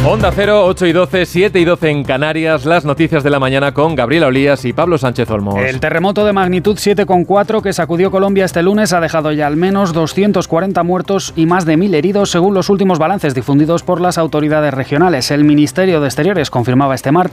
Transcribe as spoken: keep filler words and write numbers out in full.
Onda Cero, ocho y doce, siete y doce en Canarias, las noticias de la mañana con Gabriela Olías y Pablo Sánchez Olmos. El terremoto de magnitud siete coma cuatro que sacudió Colombia este lunes ha dejado ya al menos doscientos cuarenta muertos y más de mil heridos según los últimos balances difundidos por las autoridades regionales. El Ministerio de Exteriores confirmaba este martes